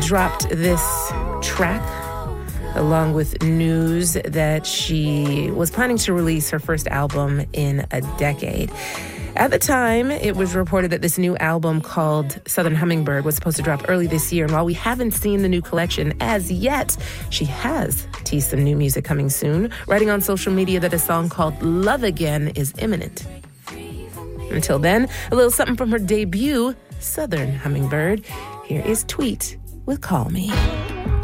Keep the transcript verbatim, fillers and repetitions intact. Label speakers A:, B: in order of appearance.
A: dropped this track along with news that she was planning to release her first album in a decade. At the time, it was reported that this new album called Southern Hummingbird was supposed to drop early this year. And while we haven't seen the new collection as yet, she has teased some new music coming soon, writing on social media that a song called Love Again is imminent. Until then, a little something from her debut, Southern Hummingbird. Here is Tweet with Call Me.